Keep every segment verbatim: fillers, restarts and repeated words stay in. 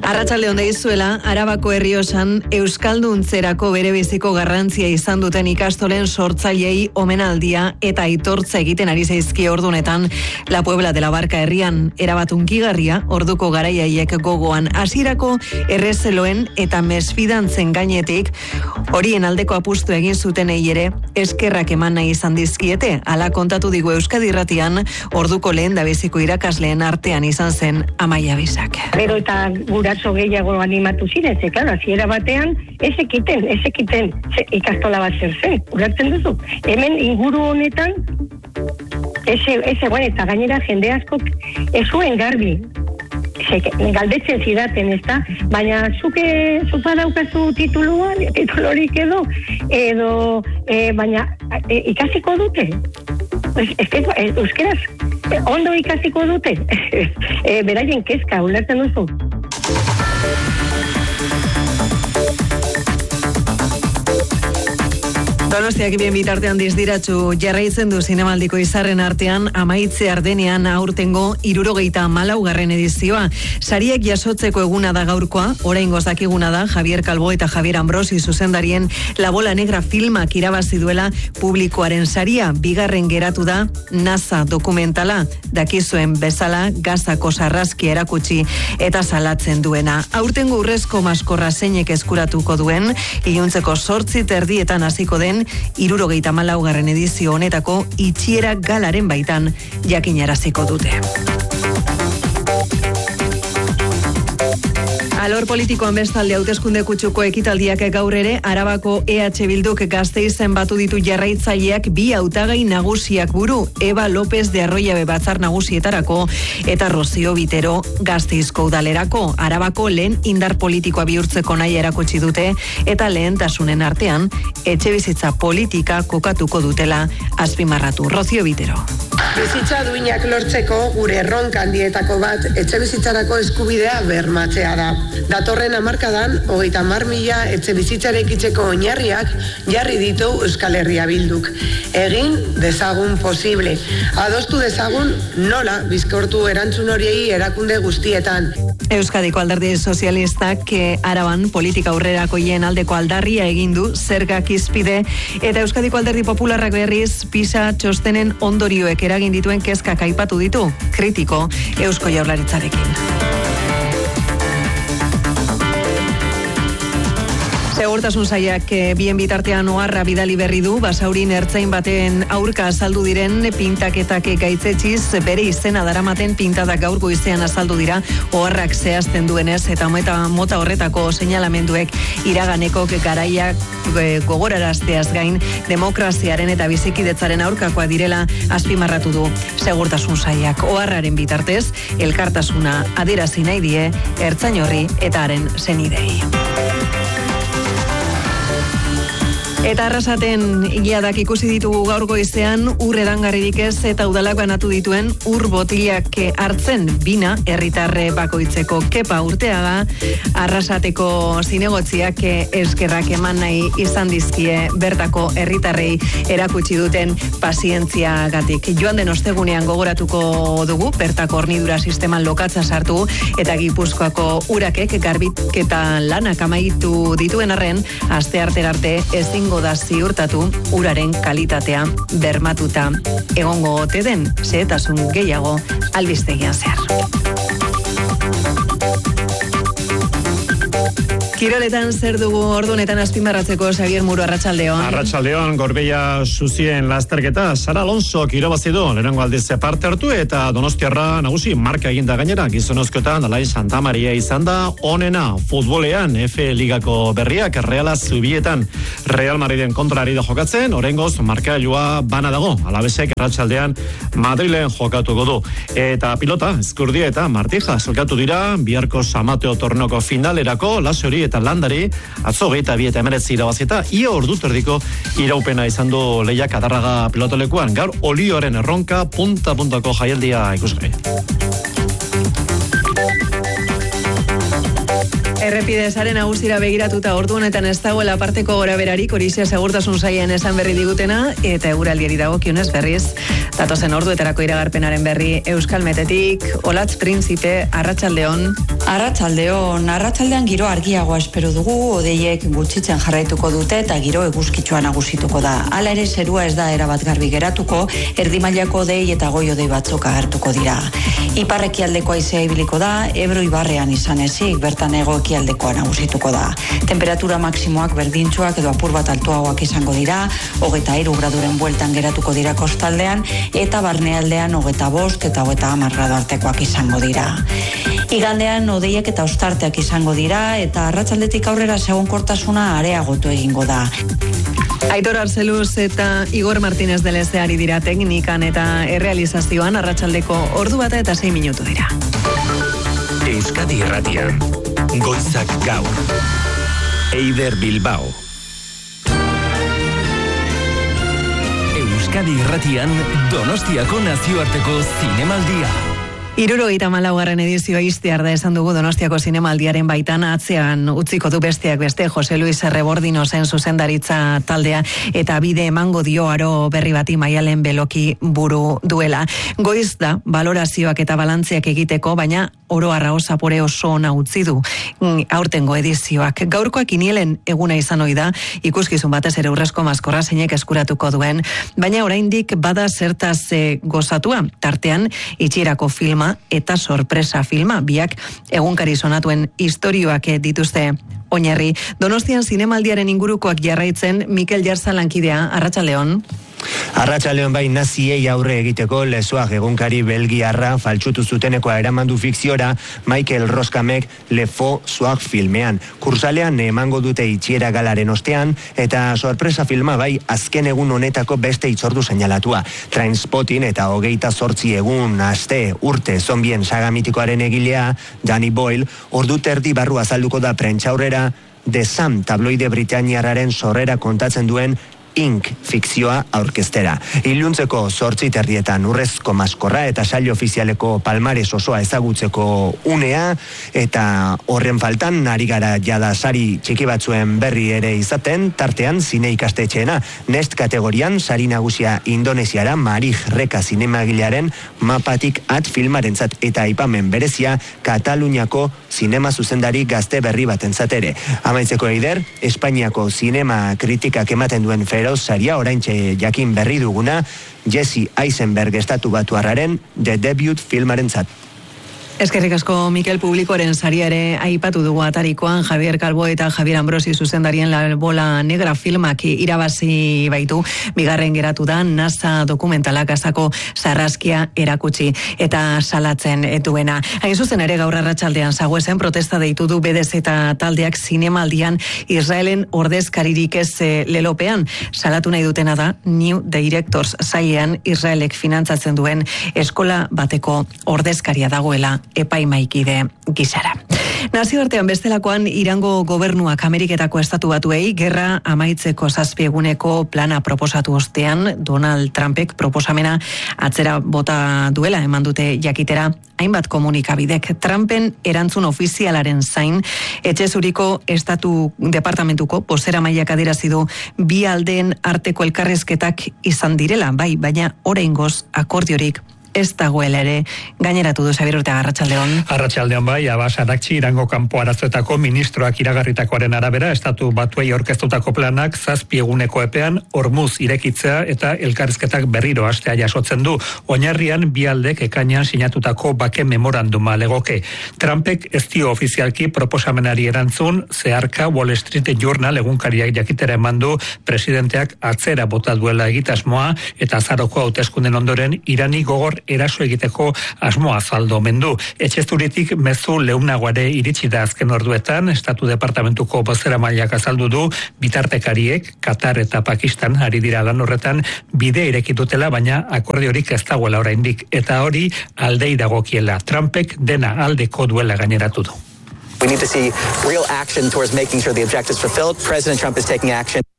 Arratsalde on deizuela, Arabako Errioxan euskalduntzerako berebiziko garrantzia izan duten ikastolen sortzaileei omenaldia eta aitortza egiten ari zaizkie ordunetan La Puebla de la Barca herrian. Erabat hunkigarria orduko garaiaiek gogoan hasierako errezeloen eta mesfidantzen gainetik horien aldeko apustu egin zutenei ere eskerrak eman nahi izan dizkiete. Hala kontatu digu Euskadi Irratian orduko lehendabiziko irakasleen artean izan zen Amaia Bisak. Gero eta guraso gehiago animatu ziren, ze, claro, hasiera batean, ez ekiten, ez ekiten, ikastola bat zer zen, ulertzen duzu. Hemen inguru honetan, eze, eze, bueno, eta gainera jende askok ez zuen garbi. Galdetzen zidaten, ez da? Baina zuke, zupa daukazu tituluan, titulorik edo, edo, e, baina e, ikasiko dute? Ez, ez, ez, euskeraz, ondo ikasiko dute? e, beraien kezka, ulertzen duzu? Donostiak bien bitartean dizdiratzu jarraitzen du zinemaldiko izarren artean amaitze ardenean aurtengo hirurogeita hamalaugarren edizioa. Sariek jasotzeko eguna da gaurkoa, oraingoz dakiguna da Javier Calvo eta Javier Ambrosi zuzendarien La Bola Negra filmak irabazi duela publikoaren saria. Bigarren geratu da NASA dokumentala, dakizuen bezala Gazako sarrazki erakutsi eta salatzen duena. Aurtengo urrezko maskorra zeinek eskuratuko duen, iluntzeko zortzi terdietan hasiko den hirurogeita hamalaugarren edizio honetako itxiera galaren baitan jakinaraziko dute. Alor politikoan bestalde hauteskunde kutsuko ekitaldiak gaur ere Arabako E H Bilduk Gasteizen batu ditu jarraitzaileak bi hautagai nagusiak buru, Eba López de Arroyabe batzar nagusietarako eta Rocío Vitero Gasteizko udalerako. Arabako lehen indar politikoa bihurtzeko nahi erakutsi dute eta lehentasunen artean etxebizitza politika kokatuko dutela azpimarratu. Rocío Vitero. Bizitza duinak lortzeko gure erronka handietako bat etxebizitzarako eskubidea bermatzea da. Datorren hamarkadan, hogeita hamar mila etxebizitzarekitzeko oinarriak jarri ditu Euskal Herria Bilduk. Egin dezagun posible. Adostu dezagun nola bizkortu erantzun horiei erakunde guztietan. Euskadiko Alderdi Sozialistak eh, Araban politika aurrerakoien aldeko aldarria egin du zergak izpide eta Euskadiko Alderdi Popularrak berriz PISA txostenen ondorioek eragin dituen kezkak aipatu ditu, kritiko Eusko Jaurlaritzarekin. Segurtasun sailak bien bitartean oharra bidali berri du, Basaurin ertzain baten aurka azaldu diren pintaketak gaitzetxiz, bere izena daramaten pintadak gaur goizean azaldu dira, oharrak zehazten duenez, eta mota, mota horretako seinalamenduek iraganeko garaiak gogorarazteaz gain, demokraziaren eta bizikidetzaren aurkakoa direla azpimarratu du Segurtasun sailak. Oharraren bitartez, elkartasuna adierazi nahi die ertzain horri eta haren senidei. Eta Arrasaten giadak ikusi ditugu gaur goizean ur edangarririk ez eta udalak banatu dituen ur botilak hartzen bina herritarre bakoitzeko. Kepa Urteaga Arrasateko zinegotziak eskerrak eman nahi izan dizkie bertako herritarrei erakutsi duten pazientziagatik. Joan den ostegunean gogoratuko dugu bertako hornidura sisteman lokatza sartu eta Gipuzkoako urakek garbiketa lanak amaitu dituen arren asteartera arte ezingo da ziurtatu uraren kalitatea bermatuta egongo ote den xehetasun gehiago albistegian zehar. Kiroletan zer dugu ordunetan azpimarratzeko, Xavier Muro, arratsaldeon. Arratsaldeon, Gorbeia Zuzien lasterketa, Sara Alonso kirobazi du, lehenengo aldiz parte hartu eta Donostiarra nagusi marka eginda gainera, gizonozkoetan Alai Santa Maria izan da onena, futbolean F Ligako berriak, Reala Zubietan Real Madriden kontra ari da jokatzen, oraingoz markailua bana dago, Alabesek arratsaldean Madrilen jokatuko du. Eta pilota, Ezkurdia eta Martija zelkatu dira, biharko Samateo tornoko finalerako, Lasori eta Landari, atzo geita bi eta emeretzi irabazita, ia ordu terdiko iraupena izan du lehiak Adarraga pilotolekuan, gaur olioaren erronka punta-puntako jaialdia ikusgai. Errepidezaren nagusira begiratuta ordu honetan ez dagoela aparteko gora berarik, horixe segurtasun sailean esan berri digutena, eta eguraldiari dagokionez berriz Datozen orduetarako iragarpenaren berri Euskal Metetik, Olatz Prinzipe, Arratsaldeon. Arratsaldeon, arratsaldean giro argiagoa espero dugu, hodeiek gutxitzen jarraituko dute eta giro eguzkitsua nagusituko da. Hala ere zerua ez da erabat garbi geratuko, erdi mailako hodei eta goi hodei batzuk agertuko dira. Ipar-ekialdeko haizea ibiliko da, Ebro ibarrean izan ezik, bertan hego-ekialdekoa nagusituko da. Temperatura maksimoak berdintsuak edo apur bat altuagoak izango dira, hogeita hiru graduren bueltan geratuko dira kostaldean, eta barnealdean hogeita bost eta hogeita hamar gradu artekoak izango dira. Igandean hodeiak eta ostarteak izango dira, eta arratsaldetik aurrera segonkortasuna areagotu egingo da. Aitor Arzeluz eta Igor Martínez de Lezeari dira teknikan eta errealizazioan arratsaldeko ordu bata eta sei minutu dira. Euskadi Irratian, Goizak Gaur, Eider Bilbao. Euskadi Irratian, Donostiako nazioarteko zinemaldia. Hirurogeita hamalaugarren edizioa ixtear da esan dugu Donostiako zinemaldiaren baitan, atzean utziko du besteak beste Jose Luis Rebordinosen zuzendaritza taldea eta bide emango dio aro berri bati Maialen Beloki buru duela. Goiz da balorazioak eta balantziak egiteko, baina oro arra osapore oso ona utzi du aurtengo edizioak. Gaurkoak inielen eguna izan ohi da, ikuskizun batez ere Urrezko Maskorra zeinek eskuratuko duen, baina oraindik bada zertaz e, gozatua, tartean itxierako filma eta sorpresa filma, biak egunkari sonatuen istorioak dituzte oinarri. Donostian zinemaldiaren ingurukoak jarraitzen Mikel Jarza lankidea, Arratsaldeon. Arratsaldeon bai, naziei aurre egiteko Lezoak egunkari belgiarra faltsutu zutenekoa eramandu fikziora Michael Roskamek Le Faux Soir filmean. Kursalean emango dute itxiera galaren ostean, eta sorpresa filma bai azken egun honetako beste itzordu seinalatua. Trainspotting eta hogeita zortzi egun aste urte zombien saga mitikoaren egilea, Danny Boyle, ordu terdi barru azalduko da prentsaurrera The Sun tabloide britainiarraren sorrera kontatzen duen Ink fikzioa aurkeztera. Iluntzeko zortzi terrietan Urrezko Maskorra eta saio ofizialeko palmares osoa ezagutzeko unea, eta horren faltan ari gara jada sari txiki batzuen berri ere izaten, tartean zine ikastetxeena. Nest kategorian sari nagusia Indonesiara Marij Reka zinemagilearen Mapatik At filmarentzat eta aipamen berezia Kataluniako zinema zuzendari gazte berri batentzat ere. Amaitzeko Eider, Espainiako zinema kritikak ematen duen fer saria oraintxe jakin berri duguna Jesse Eisenberg estatu batuarraren The Debut filmarentzat. Eskerrik asko Mikel, publikoaren saria ere aipatu dugu atarikoan, Javier Calvo eta Javier Ambrosi zuzendarien La Bola Negra filmak irabazi baitu, bigarren geratu da NASA dokumentalak azako sarraskia erakutsi eta salatzen duena. Hain zuzen ere gaur arratsaldean Zaguesen protesta deitu du B D Z taldeak zinemaldian Israelen ordezkaririk ez lelopean. Salatu nahi dutena da New Directors sailean Israelek finantzatzen duen eskola bateko ordezkaria dagoela epaimaikide gisara. Nazioartean bestelakoan Irango gobernuak Ameriketako estatu batuei gerra amaitzeko zazpi eguneko plana proposatu ostean Donald Trumpek proposamena atzera bota duela eman dute jakitera hainbat komunikabidek. Trumpen erantzun ofizialaren zain etxezuriko estatu departamentuko bozeramaileak adierazi du bi aldeen arteko elkarrizketak izan direla, bai, baina oraingoz akordiorik ez dagoela ere gaineratu du. Xabier Urteaga, arratsaldeon. Arratsaldeon bai, Abbas Araqchi Irango kanpo arazoetako ministroak iragarritakoaren arabera estatu batuei aurkeztutako planak zazpi eguneko epean Hormuz irekitzea eta elkarrizketak berriro hastea jasotzen du. Oinarrian bi aldek ekainean sinatutako bake memoranduma legoke. Trumpek ez dio ofizialki proposamenari erantzun, zeharka Wall Street Journal egunkariak jakitera eman du presidenteak atzera bota duela egitasmoa eta azaroko hauteskunden ondoren Irani gogor eraso egiteko asmoa azaldu omen du. Etxezuritik mezu leunagoare iritsi da azken orduetan, estatu departamentuko bozeramaileak azaldu du, bitartekariek, Katar eta Pakistan ari dira lan horretan bide ireki dutela, baina akordiorik ez dagoela oraindik, eta hori aldei dagokiela. Trumpek dena aldeko duela gaineratu du. We need to see real action towards making sure the objectives fulfilled. President Trump is taking action.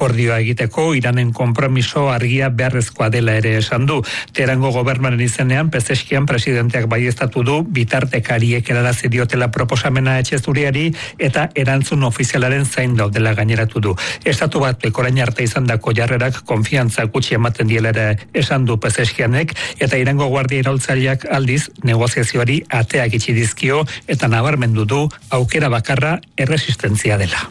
akordioa egiteko Iranen konpromiso argia beharrezkoa dela ere esan du. Teherango gobernuaren izenean Pezeskian presidenteak baieztatu du bitartekariek erarazi diotela proposamena etxe zuriari eta erantzun ofizialaren zain daudela gaineratu du. Estatu batuek orain arte izandako jarrerak konfiantza gutxi ematen diela ere esan du Pezeskianek, eta Irango guardia iraultzaileak aldiz negoziazioari ateak itxi dizkio eta nabarmendu du aukera bakarra erresistentzia dela.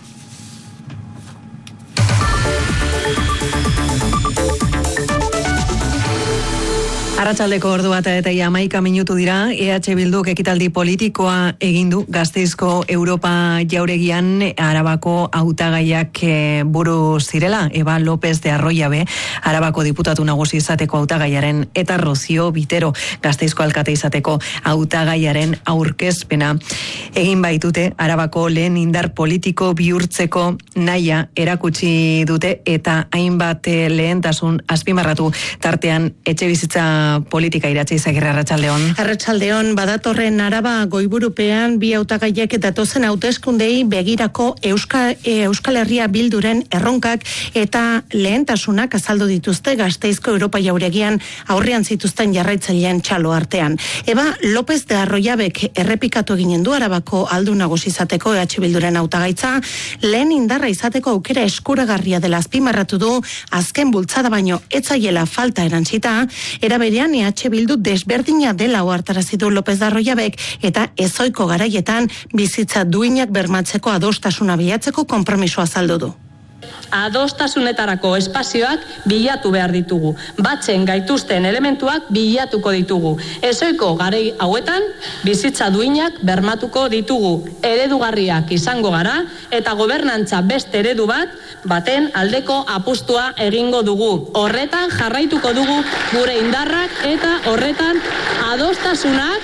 Arratsaldeko ordu bat eta hamaika minutu dira. E H Bilduk ekitaldi politikoa egin du Gasteizko Europa jauregian Arabako hautagaiak buru zirela. Eba López de Arroyabe, Arabako diputatu nagusi izateko hautagaiaren, eta Rocío Vitero, Gasteizko alkate izateko hautagaiaren aurkezpena egin baitute. Arabako lehen indar politiko bihurtzeko nahia erakutsi dute eta hainbat lehentasun azpimarratu, tartean etxebizitza politika. Iratxe Izagirre, arratsaldeon. Arratsaldeon, badatorren Araba goiburupean bi hautagaiek datozen hauteskundei begirako Euskal, Euskal Herria Bilduren erronkak eta lehentasunak azaldu dituzte Gasteizko Europa jauregian aurrean zituzten jarraitzaileen txalo artean. Eba López de Arroyabek errepikatu eginen du Arabako aldu nagusi izateko E H Bilduren hautagaitza, lehen indarra izateko aukera eskuragarria dela azpimarratu du, azken bultzada baino etzaiela falta erantzita. Era berean E H Bildu desberdina dela ohartarazi du López de Arroyabek eta ezoiko garaietan bizitza duinak bermatzeko adostasuna bilatzeko konpromisoa azaldu du. Adostasunetarako espazioak bilatu behar ditugu. Batzen gaituzten elementuak bilatuko ditugu. Ezoiko garai hauetan bizitza duinak bermatuko ditugu. Eredugarriak izango gara eta gobernantza beste eredu bat baten aldeko apustua egingo dugu. Horretan jarraituko dugu gure indarrak eta horretan adostasunak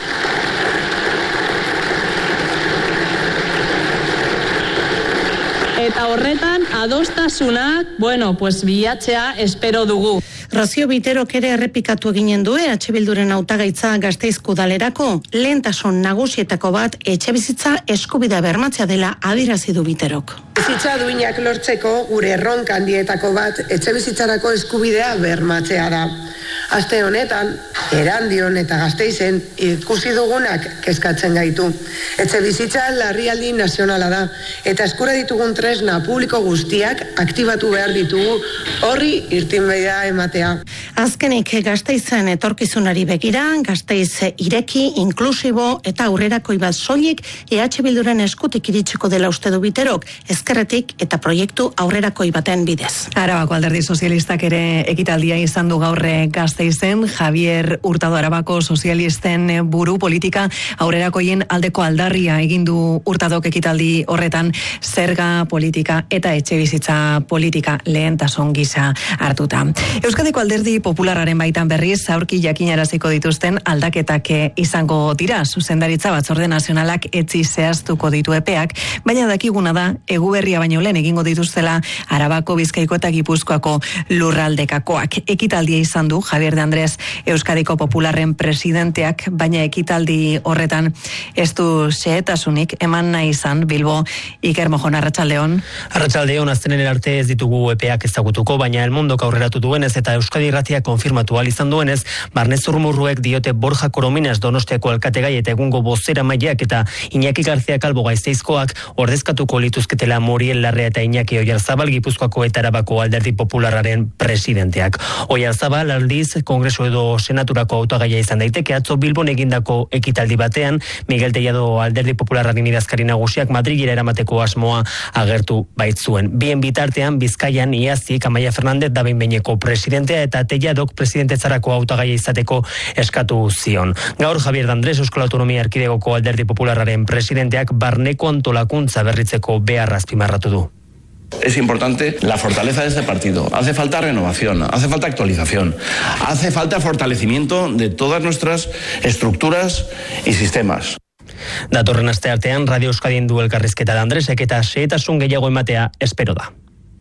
Eta horretan adostasunak, bueno, pues bilatzea espero dugu. Rocío Viterok ere errepikatu eginen du E H Bilduren hautagaitza Gasteizko udalerako, lehentasun nagusietako bat etxebizitza eskubidea bermatzea dela adierazi du Viterok. Bizitza duinak lortzeko gure erronka handietako bat etxebizitzarako eskubidea bermatzea da. Aste honetan, Erandion eta Gasteizen ikusi dugunak kezkatzen gaitu. Etxebizitza larrialdi nazionala da eta eskura ditugun tresna publiko guztiak aktibatu behar ditugu horri irtenbidea ematea. Azkenik Gasteizen etorkizunari begira, Gasteiz ireki, inklusibo eta aurrerakoi bat soilik E H Bilduren eskutik iritsiko dela uste du Viterok, ezkerretik eta proiektu aurrerakoi baten bidez. Arabako Alderdi Sozialistak ere ekitaldia izan du gaur Gasteizen. Javier Hurtado, Arabako sozialisten buru, politika aurrerakoien aldeko aldarria egin du Hurtadok ekitaldi horretan, zerga politika eta etxebizitza politika lehentasun gisa hartuta. Euskadiko Alderdi Popularraren baitan berriz aurki jakinaraziko dituzten aldaketak izango dira. Zuzendaritza Batzorde Nazionalak etzi zehaztuko ditu epeak, baina dakiguna da Eguberria baino lehen egingo dituztela Arabako, Bizkaiko eta Gipuzkoako lurraldekakoak. Ekitaldia izan du Javier de Andrés, Euskadiko Popularren presidenteak, baina ekitaldi horretan ez du xehetasunik eman nahi izan. Bilbo, Iker Mojon, arratsaldeon. Arratsaldeon, aztenen arte ez ditugu epeak ezagutuko, baina El Mundok aurreratu duenez eta Euskadi Irratia konfirmatu ahal izan duenez, Barne Zurmurruek diote Borja Korominas Donostiako alkategai eta egungo bozera maileak eta Iñaki García Calvo Gasteizkoak ordezkatuko lituzketela Muriel Larrea eta Iñaki Oyarzabal Gipuzkoako eta Arabako Alderdi Popularraren presidenteak. Oyarzabal aldiz Kongresu edo Senaturako hautagaia izan daiteke. Atzo Bilbon egindako ekitaldi batean Miguel Tellado Alderdi Popularraren idazkari nagusiak Madrilera eramateko asmoa agertu baitzuen. Bien bitartean Bizkaian iaztik Amaia Fernandez da behin-behineko presidentea eta Telladok presidentetzarako hautagaia izateko eskatu zion. Gaur Javier de Andrés Euskal Autonomia Erkidegoko Alderdi Popularraren presidenteak barneko antolakuntza berritzeko beharra azpimarratu du. Es importante la fortaleza de este partido. Hace falta renovación, hace falta actualización, hace falta fortalecimiento de todas nuestras estructuras y sistemas. Datorren asteartean Radio Euskadin du elkarrizketa de Andresek eta xehetasun gehiago ematea espero da.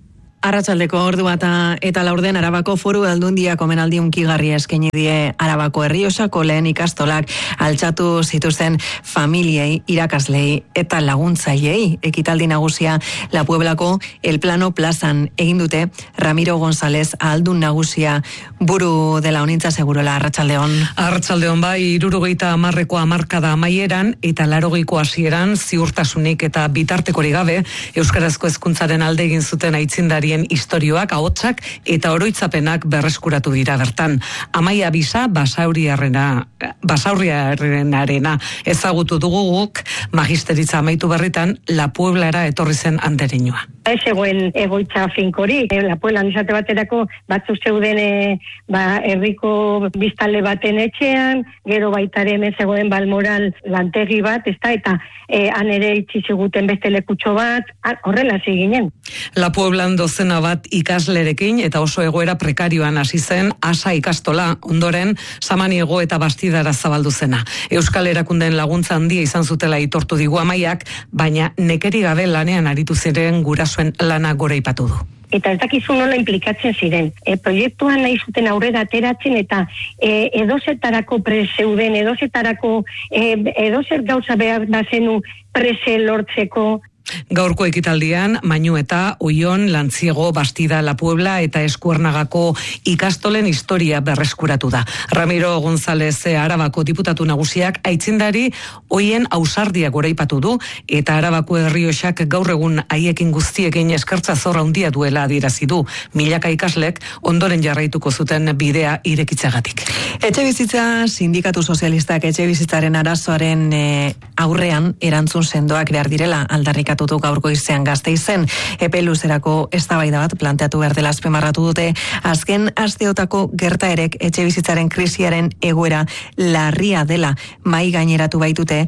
Arratsaldeko ordua eta eta laurden Arabako Foru Aldundiak omenaldi hunkigarria eskaini die Arabako Errioxako lehen ikastolak altxatu zituzten familiei, irakaslei eta laguntzaileei. Ekitaldi nagusia La Pueblako El Plano plazan egin dute Ramiro González ahaldun nagusia buru dela Honintza Segurola. Arratsaldeon. Arratsaldeon bai, hirurogeita hamarreko hamarkada amaieran eta laurogeiko hasieran ziurtasunik eta bitartekori gabe euskarazko hezkuntzaren alde egin zuten aitzindarien istorioak, ahotsak eta oroitzapenak berreskuratu dira bertan. Amaia Bisa basauriarrena basauriarrenarena ezagutu dugu guk magisteritza amaitu berritan La Pueblara etorri zen andereñoa. Ez egoen egoitza finkori, La Pueblan izate baterako batzu zeuden e, ba, herriko biztanle baten etxean, gero baitare hemen zegoen Balmoral lantegi bat, ezta, eta e, han ere itxi ziguten beste lekutxo bat, horrela hasi ginen. La Pueblan dozena bat ikaslerekin eta oso egoera prekarioan hasi zen Asa ikastola, ondoren Samaniego eta Bastidara zabaldu zena. Euskal Erakundeen laguntza handia izan zutela aitortu digu Amaiak, baina nekeri gabe lanean aritu ziren gurasoen lana goraipatu du. Eta ez dakizu nola implikatzen ziren. E, proiektuan nahi zuten aurrera ateratzen eta e, edozetarako prezeuden, edozetarako e, edozer gauza behar da zenu prese lortzeko. Gaurko ekitaldian, Mainu eta Oion, Lantziego, Bastida, La Puebla eta Eskuernagako ikastolen historia berreskuratu da. Ramiro González Arabako diputatu nagusiak aitzindari hoien ausardia goraipatu du eta Arabako Errioxak gaur egun haiekin guztiekin eskertza zorra handia duela adierazi du. Milaka ikaslek ondoren jarraituko zuten bidea irekitzegatik. Etxebizitza sindikatu sozialistak etxebizitzaren arazoaren e, aurrean erantzun sendoak behar direla aldarrikatu du gaurko izean Gasteizen. Epe luzerako eztabaida bat planteatu behar dela azpimarratu dute. Azken asteotako gertaerek etxebizitzaren krisiaren egoera larria dela mai gaineratu baitute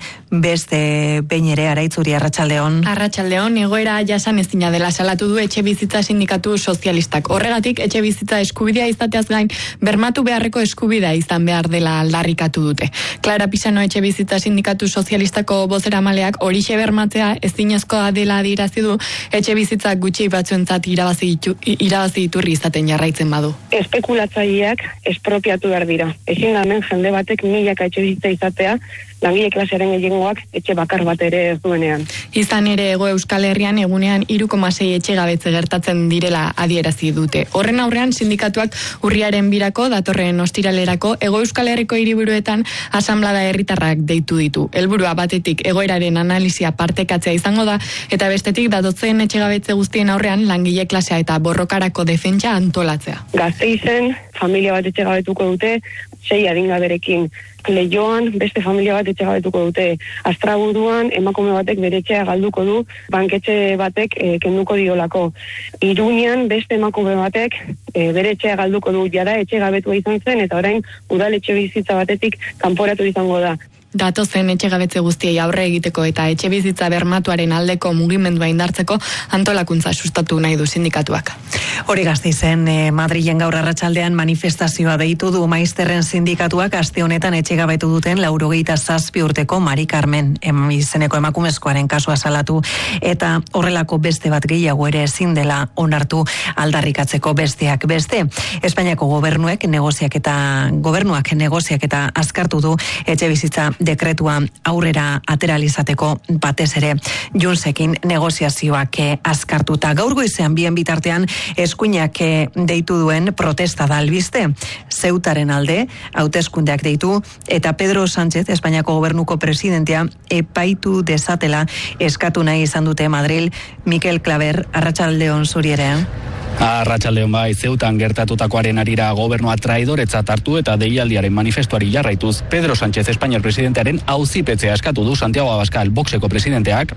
beste behin ere. Araitzuri, arratsaldeon. Arratsaldeon, egoera jasan ezina dela salatu du etxebizitza sindikatu sozialistak. Horregatik etxebizitza eskubidea izateaz gain bermatu beharreko eskubidea izan behar dela aldarrikatu dute. Clara Pisano etxebizitza sindikatu sozialistako bozeramaleak horixe bermatzea ezinezko dela adierazi du etxe bizitzak gutxi batzuentzat irabazi irabazi iturri izaten jarraitzen badu. Espekulatzaileak espropiatu behar dira. Ezin da hemen jende batek milaka etxe bizitza izatea, langile klasearen gehiengoak etxe bakar bat ere ez duenean. Izan ere Hego Euskal Herrian egunean hiru koma sei etxe gabetze gertatzen direla adierazi dute. Horren aurrean sindikatuak urriaren birako datorren ostiralerako Hego Euskal Herriko hiriburuetan asanblada herritarrak deitu ditu. Helburua batetik egoeraren analisia partekatzea izango da eta bestetik datotzen etxegabetze guztien aurrean langile klasea eta borrokarako defentsa antolatzea. Gasteizen familia bat etxegabetuko dute, sei adingaberekin. Leioan beste familia bat etxegabetuko dute. Astraburuan emakume batek bere etxea galduko du, banketxe batek e, kenduko diolako. Iruñan beste emakume batek e, bere etxea galduko du, jada etxegabetua izan zen eta orain udaletxe bizitza batetik kanporatu izango da. Datozen etxegabetze guztiei aurre egiteko eta etxe bizitza bermatuaren aldeko mugimendua indartzeko antolakuntza sustatu nahi du sindikatuak. Hori Gasteizen, eh, Madrilen gaur arratsaldean manifestazioa deitu du Maizterren sindikatuak aste honetan etxegabetu duten laurogeita zazpi urteko Mari Carmen izeneko emakumezkoaren kasua salatu eta horrelako beste bat gehiago ere ezin dela onartu aldarrikatzeko besteak beste. Espainiako gobernuek negoziak eta gobernuak negoziak eta azkartu du etxe bizitza dekretua aurrera ateralizateko batez ere Junsekin negoziazioak azkartuta. Gaur goizean bien bitartean eskuinak deitu duen protesta da albiste. Zeutaren alde, hauteskundeak deitu eta Pedro Sánchez, Espainiako gobernuko presidentea, epaitu dezatela eskatu nahi izan dute Madril. Mikel Klaber, arratsaldeon zuri ere. Arratsaldeon bai, Zeutan gertatutakoaren arira gobernua traidoretzat hartu eta deialdiaren manifestuari jarraituz Pedro Sánchez Espainiar presidentearen auzipetzea eskatu du Santiago Abascal, Voxeko presidenteak.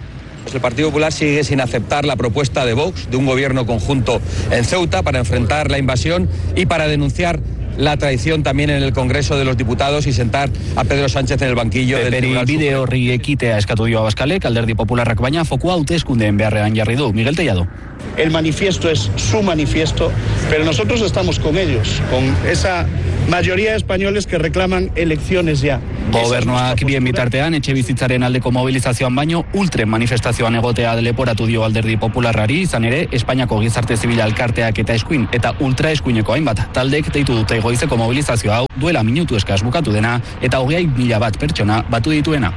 El Partido Popular sigue sin aceptar la propuesta de Vox de un gobierno conjunto en Ceuta para enfrentar la invasión y para denunciar la traición también en el Congreso de los Diputados y sentar a Pedro Sánchez en el banquillo del Tribunal Supremo. Bide horri ekitea eskatu dio Abaskalek, Alderdi Popularrak baina fokua hauteskundeen beharrean jarri du. Miguel Tellado. El manifiesto es su manifiesto, pero nosotros estamos con ellos, con esa mayoría de españoles que reclaman elecciones ya. Gobernuak bien bitartean etxe bizitzaren aldeko mobilizazioan baino ultren manifestazioan egotea leporatu dio Alderdi Popularrari, izan ere Espainiako Gizarte Zibila Elkarteak eta eskuin eta ultra eskuineko hainbat taldek deitu dute goizeko mobilizazio hau duela minutu eskas bukatu dena eta hogei mila bat pertsona batu dituena.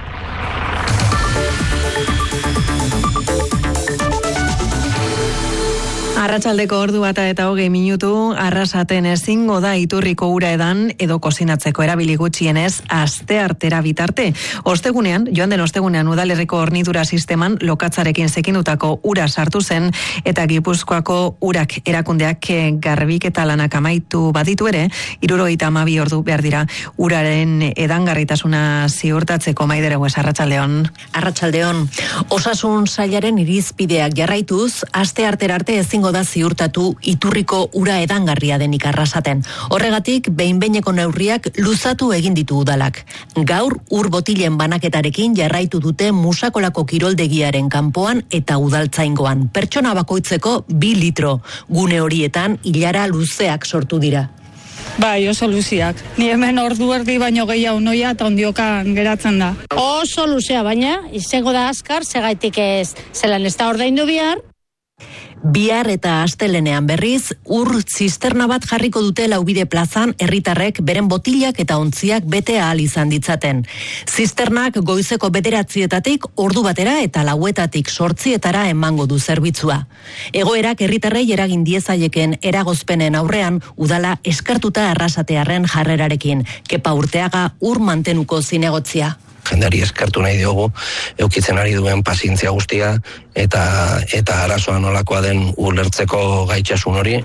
Arratsaldeko ordu bata eta hogei minutu, Arrasaten ezingo da iturriko ura edan edo kozinatzeko erabili gutxienez asteartera bitarte. Ostegunean, joan den ostegunean udalerriko hornidura sisteman lokatzarekin zekindutako ura sartu zen eta Gipuzkoako urak erakundeak garbiketa lanak amaitu baditu ere, hirurogeita hamabi ordu behar dira uraren edangarritasuna ziurtatzeko. Maider Egues, arratsaldeon. Arratsaldeon. Osasun sailaren irizpideak jarraituz, asteartera arte ezingo da ziurtatu iturriko ura edangarria denik Arrasaten. Horregatik, behin-behineko neurriak luzatu egin ditu udalak. Gaur, ur botilen banaketarekin jarraitu dute Musakolako kiroldegiaren kanpoan eta udaltzaingoan. Pertsona bakoitzeko bi litro. Gune horietan, ilara luzeak sortu dira. Bai, oso luziak. Ni hemen ordu erdi baino gehiago noia eta ondiokan geratzen da. Oso luzea, baina izango da azkar, segaitik ez zelan ez da ordaindu bihar. Bihar eta astelenean berriz, ur zisterna bat jarriko dute Laubide plazan herritarrek beren botilak eta ontziak bete ahal izan ditzaten. Zisternak goizeko bederatzietatik ordu batera eta lauetatik sortzietara emango du zerbitzua. Egoerak herritarrei eragin diezaieken eragozpenen aurrean udala eskartuta Arrasatearren jarrerarekin. Kepa Urteaga ur mantenuko zinegotzia. Jendari eskertu nahi diogu, eukitzen ari duen pazientzia guztia eta eta arazoa nolakoa den ulertzeko gaitasun hori.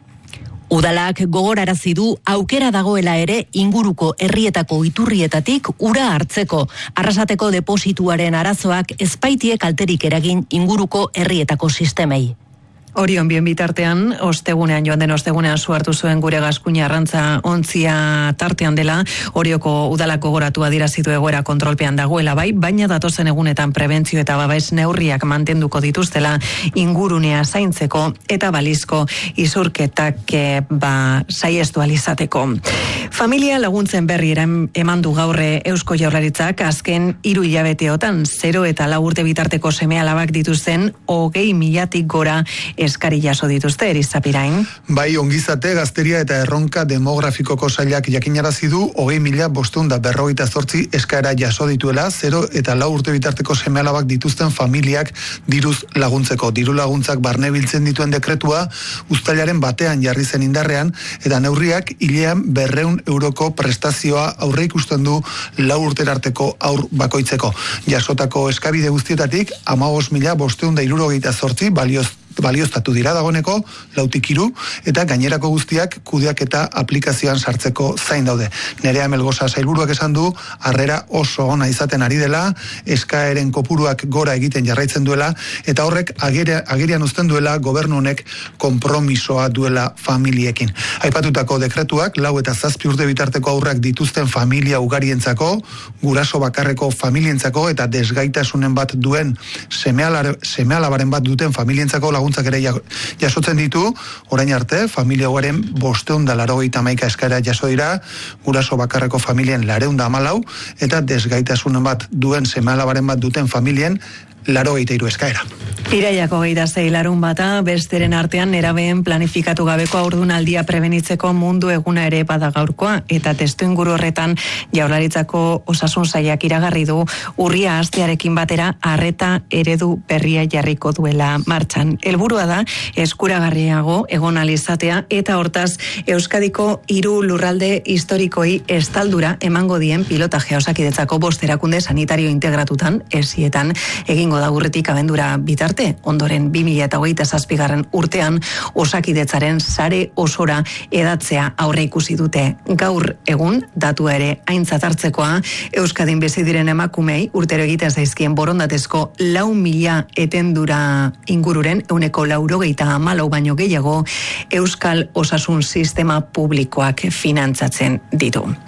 Udalak gogorarazi du aukera dagoela ere inguruko herrietako iturrietatik ura hartzeko. Arrasateko deposituaren arazoak ezpaitie kalterik eragin inguruko herrietako sistemei. Orion bien bitartean, ostegunean, joan den ostegunean su hartu zuen gure Gaskuña arrantza ontzia tartean dela, Orioko udalak gogoratu adierazitu egoera kontrolpean dagoela bai, baina datozen egunetan prebentzio eta babes neurriak mantenduko dituztela ingurunea zaintzeko eta balizko izurketak ba, saiestu alizateko. Familia laguntzen berri eman du gaurre Eusko Jaurlaritzak azken hiru hilabeteotan zero eta lau urte bitarteko seme alabak dituzten hogei milatik gora eskari jaso dituzte, Erizapirain. Bai, ongizate, gazteria eta erronka demografikoko sailak jakinarazi du hogei mila bostehun da berrogeita zortzi eskaera jaso dituela, zero eta lau urte bitarteko seme alabak dituzten familiak diruz laguntzeko. Diru laguntzak barne biltzen dituen dekretua uztailaren batean jarri zen indarrean, eta neurriak hilean berreun euroko prestazioa aurre ikusten du lau urterarteko aur bakoitzeko. Jasotako eskabide guztietatik, hamabost mila bostehun da hirurogeita zortzi balioz balioztatu dira dagoeneko, lautik hiru, eta gainerako guztiak kudeak eta aplikazioan sartzeko zain daude. Nerea Melgoza sailburuak esan du, harrera oso ona izaten ari dela, eskaeren kopuruak gora egiten jarraitzen duela, eta horrek agere, agerian uzten duela gobernu honek konpromisoa duela familiekin. Aipatutako dekretuak, lau eta zazpi urte bitarteko aurrak dituzten familia ugarientzako, guraso bakarreko familientzako, eta desgaitasunen bat duen seme-alabaren bat duten familientzako laguntzak ere jasotzen ditu, orain arte, familia ugaren bosteun da laurogeita hamaika eskaera jaso dira, guraso bakarreko familien lareun da hamalau, eta desgaitasunen bat duen seme-alabaren bat duten familien laurogeita hiru eskaera. Iraiako geita zei larun bata, besteren artean nerabeen planifikatu gabeko haurdunaldia prebenitzeko mundu eguna ere bada gaurkoa, eta testu inguru horretan Jaurlaritzako osasun sailak iragarri du urria hastearekin batera arreta eredu berria jarriko duela martxan. Helburua da eskuragarriago egon alizatea eta hortaz Euskadiko hiru lurralde historikoi estaldura emango dien pilotajea Osakidetzako bost erakunde sanitario integratutan, esietan egingo da urretik abendura bitarte, ondoren bi mila hogeita zazpigarren urtean Osakidetzaren sare osora edatzea aurre ikusi dute. Gaur egun, datua ere aintzat hartzekoa, Euskadin bizi diren emakumei urtero egiten zaizkien borondatezko lau mila etendura ingururen euneko laurogeita hamalau baino gehiago Euskal Osasun Sistema Publikoak finantzatzen ditu.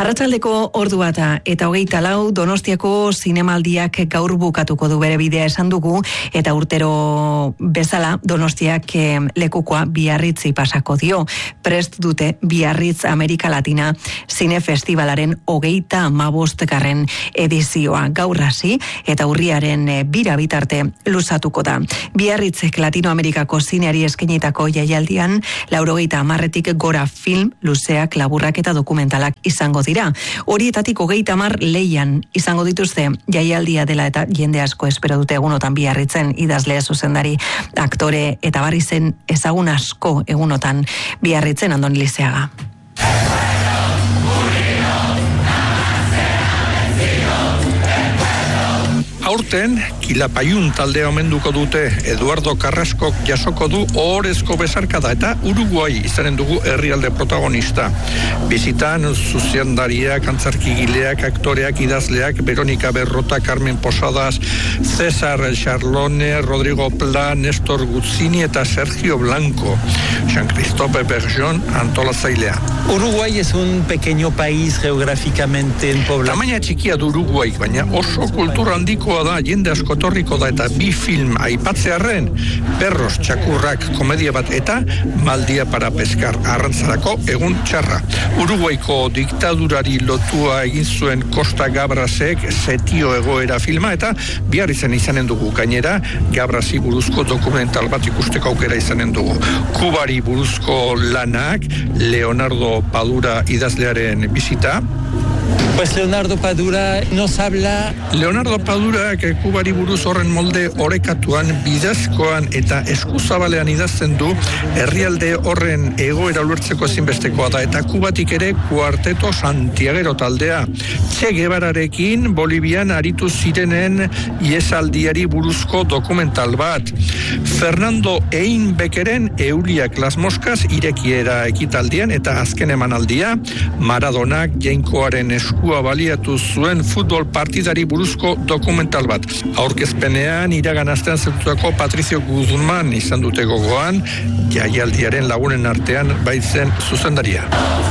Arratsaldeko ordu bata eta hogeita lau Donostiako zinemaldiak gaur bukatuko du bere bidea esan dugu, eta urtero bezala Donostiak lekukoa Biarritzi pasako dio. Prest dute Biarritz Amerika Latina Zinefestivalaren hogeita hamabostgarren edizioa gaur hasi eta urriaren bira bitarte luzatuko da. Biarritzek Latinoamerikako zineari eskainitako jaialdian laurogeita hamarretik gora film, luzeak, laburrak eta dokumentalak izango dira. Horietatik hogeita hamar leian izango dituzte. Jaialdia dela eta jende asko espero dute egunotan Biarritzen, idazle, zuzendari, aktore eta barri zen ezagun asko egunotan Biarritzen. Andoni Lizeaga. Aurten, Kilapaiun taldea omenduko dute. Eduardo Carrascok jasoko du ohorezko besarkada eta Uruguai izanen dugu herrialde protagonista. Bizitan, zuzendariak, antzarkigileak, aktoreak, idazleak, Veronika Berrota, Carmen Posadas, César Charlone, Rodrigo Pla, Néstor Guzzini eta Sergio Blanco. Jean-Christophe Bergeon antolatzailea. Uruguay es un pequeño país geográficamente en población. Tamaina txikia du Uruguay, baina oso kultura handiko da, jende asko torriko da eta bi film aipatzearren, Perros txakurrak komedia bat eta Maldia para pescar arrantzarako egun txarra. Uruguaiko diktadurari lotua egin zuen Costa Gabrasek Setio egoera filma eta Biarritzen izanen dugu. Gainera, Gabrasi buruzko dokumental bat ikusteko aukera izanen dugu. Kubari buruzko lanak, Leonardo Padura idazlearen bizita. Pues Leonardo Padura nos habla... Leonardo Padura Kubari buruz horren molde orekatuan, bidazkoan eta eskuzabalean idazten du, herrialde horren egoera ulertzeko ezinbestekoa da, eta Kubatik ere Kuarteto Santiagero taldea. Che Guevararekin Bolivian aritu zirenen iesaldiari buruzko dokumental bat. Fernando Einbekeren Euliak las Moscas irekiera ekitaldian eta azken emanaldia, Maradonak Jainkoaren eskua baliatu zuen futbol partidari buruzko dokumental bat. Aurkezpenean iragan astean zertutako Patricio Guzman izan dute gogoan, jaialdiaren lagunen artean baitzen zuzendaria.